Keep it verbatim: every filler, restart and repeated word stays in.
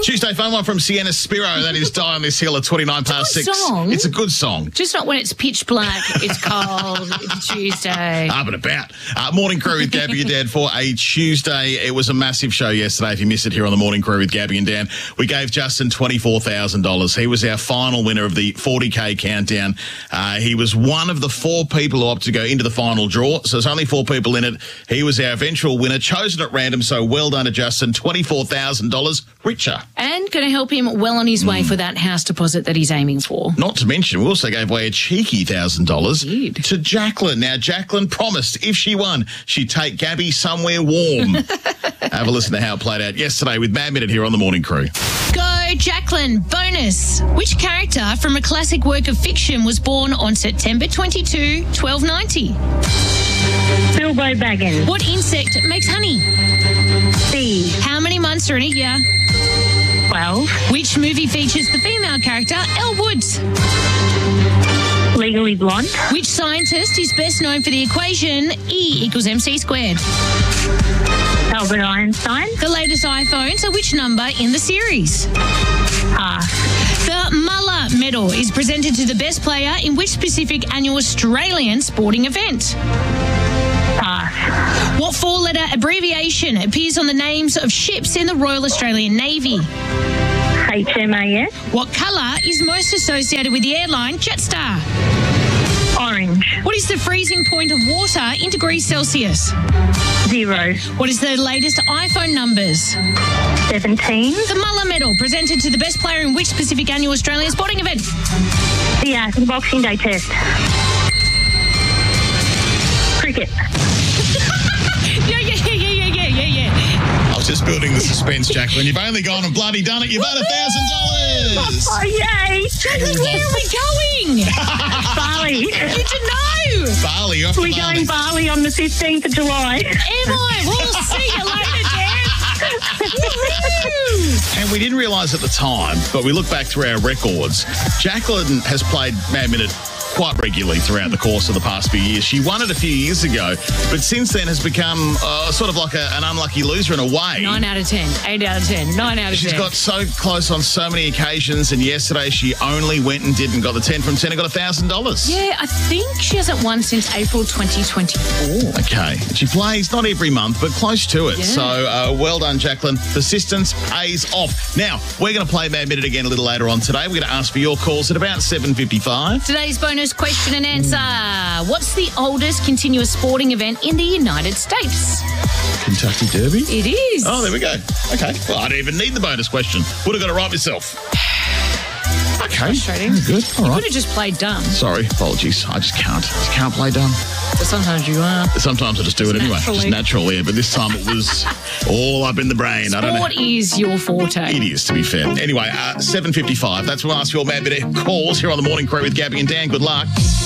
Tuesday phone one from Sienna Spiro. That is Die on This Hill at twenty-nine past It's a six. good song. It's a good song. Just not when it's pitch black, it's cold, it's a Tuesday. Up and about. Uh, morning Crew with Gabby and Dan for a Tuesday. It was a massive show yesterday. If you missed it here on the Morning Crew with Gabby and Dan, we gave Justin twenty-four thousand dollars. He was our final winner of the forty K countdown. Uh, he was one of the four people who opted to go into the final draw. So there's only four people in it. He was our eventual winner, chosen at random. So well done to Justin. twenty-four thousand dollars richer. And going to help him well on his way mm. for that house deposit that he's aiming for. Not to mention, we also gave away a cheeky one thousand dollars to Jacqueline. Now, Jacqueline promised if she won, she'd take Gabby somewhere warm. Have a listen to how it played out yesterday with Mad Minute here on the Morning Crew. Go, Jacqueline. Bonus. Which character from a classic work of fiction was born on September twenty-second, twelve ninety? Bilbo Baggins. What insect makes honey? Bee. How many months are in a year? Twelve. Which movie features the female character, Elle Woods? Legally Blonde. Which scientist is best known for the equation E equals mc squared? Albert Einstein. The latest iPhone, so which number in the series? Pass. The Muller Medal is presented to the best player in which specific annual Australian sporting event? Pass. What four-letter abbreviation appears on the names of ships in the Royal Australian Navy? H M A S. What colour is most associated with the airline Jetstar? Orange. What is the freezing point of water in degrees Celsius? Zero. What is the latest iPhone numbers? Seventeen. The Muller Medal, presented to the best player in which specific annual Australian sporting event? The uh, the Boxing Day test. Cricket. yeah, yeah, yeah, yeah, yeah, yeah, yeah. I was just building the suspense, Jacqueline. You've only gone and bloody done it. You've won one thousand dollars. Oh, yay. Jacqueline, where are we going? Bali. You didn't know. Bali. You're off to We're Bali. going Bali on the fifteenth of July. Am I? We'll see you later, Dan. Woohoo! And we didn't realise at the time, but we look back through our records. Jacqueline has played Mad Minute quite regularly throughout the course of the past few years. She won it a few years ago, but since then has become uh, sort of like a, an unlucky loser in a way. Nine out of ten. Eight out of ten. Nine out of She's ten. got so close on so many occasions, and yesterday she only went and did and got the ten from ten and got one thousand dollars. Yeah, I think she hasn't won since April twenty twenty-four. Okay. She plays not every month, but close to it. Yeah. So uh, well done, Jacqueline. Persistence pays off. Now, we're going to play Mad Minute again a little later on today. We're going to ask for your calls at about seven fifty-five. Today's bonus question and answer. What's the oldest continuous sporting event in the United States? Kentucky Derby? It is. Oh, there we go. Okay. Well, I don't even need the bonus question. Would have got it right myself. Okay. Frustrating. Very good. All You right. could have just played dumb. Sorry. Apologies. I just can't. Just can't play dumb. But sometimes you are. Sometimes I just do Just it anyway. naturally. Just naturally. Yeah, but this time it was all up in the brain. I don't know. Sport is your forte. It is, to be fair. Anyway, uh, seven fifty-five. That's when I ask your Mad Minute calls here on the Morning Crew with Gabby and Dan. Good luck.